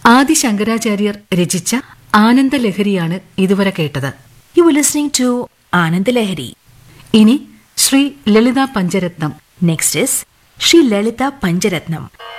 ആദി ശങ്കരാചാര്യർ രചിച്ച ആനന്ദലഹരിയാണ് ഇതുവരെ കേട്ടത്. You were listening to Anandalahari. ഇനി ശ്രീ ലളിത പഞ്ചരത്നം. Next is Sri Lalita Panjaratnam.